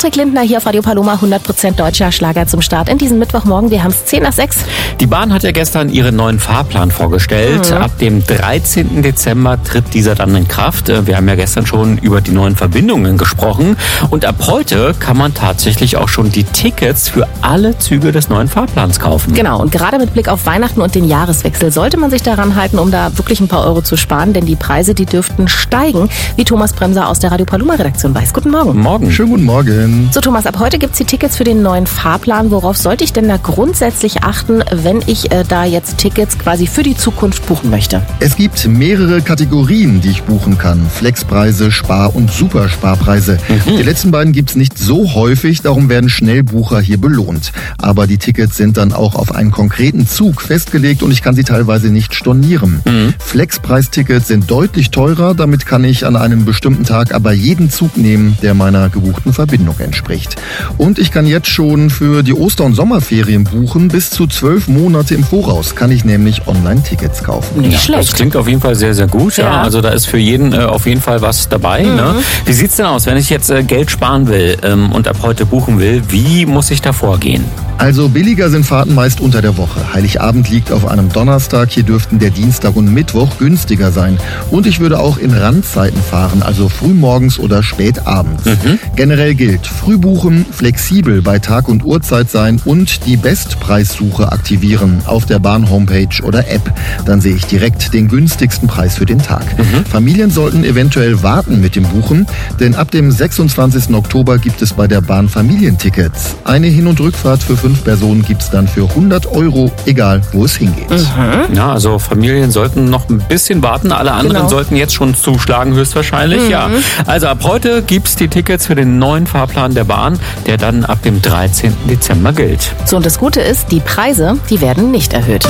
Patrick Lindner hier auf Radio Paloma, 100% deutscher Schlager zum Start in diesem Mittwochmorgen. Wir haben es 5:10. Die Bahn hat ja gestern ihren neuen Fahrplan vorgestellt. Ab dem 13. Dezember tritt dieser dann in Kraft. Wir haben ja gestern schon über die neuen Verbindungen gesprochen. Und ab heute kann man tatsächlich auch schon die Tickets für alle Züge des neuen Fahrplans kaufen. Genau, und gerade mit Blick auf Weihnachten und den Jahreswechsel sollte man sich daran halten, um da wirklich ein paar Euro zu sparen, denn die Preise, die dürften steigen, wie Thomas Bremser aus der Radio Paloma Redaktion weiß. Guten Morgen. Morgen. Schönen guten Morgen. So Thomas, ab heute gibt es die Tickets für den neuen Fahrplan. Worauf sollte ich denn da grundsätzlich achten, wenn ich da jetzt Tickets quasi für die Zukunft buchen möchte? Es gibt mehrere Kategorien, die ich buchen kann. Flexpreise, Spar- und Supersparpreise. Die letzten beiden gibt es nicht so häufig, darum werden Schnellbucher hier belohnt. Aber die Tickets sind dann auch auf einen konkreten Zug festgelegt und ich kann sie teilweise nicht stornieren. Flexpreistickets sind deutlich teurer, damit kann ich an einem bestimmten Tag aber jeden Zug nehmen, der meiner gebuchten Verbindung entspricht. Und ich kann jetzt schon für die Oster- und Sommerferien buchen. Bis zu 12 Monate im Voraus kann ich nämlich Online-Tickets kaufen. Nicht schlecht. Das klingt auf jeden Fall sehr, sehr gut. Ja. Also da ist für jeden auf jeden Fall was dabei. Ne? Wie sieht's denn aus, wenn ich jetzt Geld sparen will und ab heute buchen will? Wie muss ich da vorgehen? Also billiger sind Fahrten meist unter der Woche. Heiligabend liegt auf einem Donnerstag, hier dürften der Dienstag und Mittwoch günstiger sein. Und ich würde auch in Randzeiten fahren, also frühmorgens oder spät abends. Generell gilt, früh buchen, flexibel bei Tag und Uhrzeit sein und die Bestpreissuche aktivieren auf der Bahn-Homepage oder App. Dann sehe ich direkt den günstigsten Preis für den Tag. Familien sollten eventuell warten mit dem Buchen, denn ab dem 26. Oktober gibt es bei der Bahn Familientickets. Eine Hin- und Rückfahrt für 5 Personen gibt es dann für 100 €, egal wo es hingeht. Ja, also Familien sollten noch ein bisschen warten. Alle anderen sollten jetzt schon zuschlagen, höchstwahrscheinlich. Ja. Also ab heute gibt es die Tickets für den neuen Fahrplan der Bahn, der dann ab dem 13. Dezember gilt. So, und das Gute ist, die Preise, die werden nicht erhöht.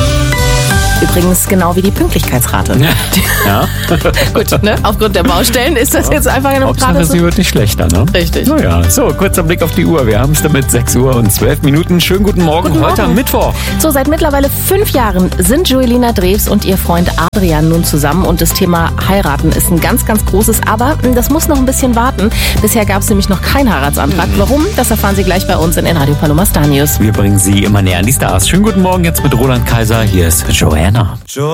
Übrigens genau wie die Pünktlichkeitsrate. Ja. Gut, ne? Aufgrund der Baustellen ist das jetzt einfach noch Hauptsache, gerade so. sie wird nicht schlechter, ne? Richtig. Naja, so, kurzer Blick auf die Uhr. Wir haben es damit 6:12. Schönen guten Morgen. Guten Heute Morgen. am Mittwoch. So, seit mittlerweile 5 Jahren sind Joelina Drews und ihr Freund Adrian nun zusammen und das Thema Heiraten ist ein ganz, ganz großes, aber das muss noch ein bisschen warten. Bisher gab es nämlich noch keinen Heiratsantrag. Warum? Das erfahren Sie gleich bei uns in den Radio Paloma Star News. Wir bringen Sie immer näher an die Stars. Schönen guten Morgen jetzt mit Roland Kaiser. Hier ist Joanna.